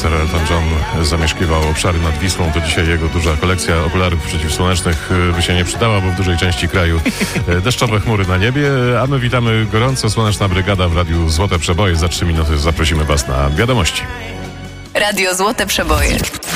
Sir Elton John zamieszkiwał obszary nad Wisłą, to dzisiaj jego duża kolekcja okularów przeciwsłonecznych by się nie przydała, bo w dużej części kraju deszczowe chmury na niebie, a my witamy gorąco. Słoneczna Brygada w Radiu Złote Przeboje. Za 3 minuty zaprosimy Was na wiadomości. Radio Złote Przeboje.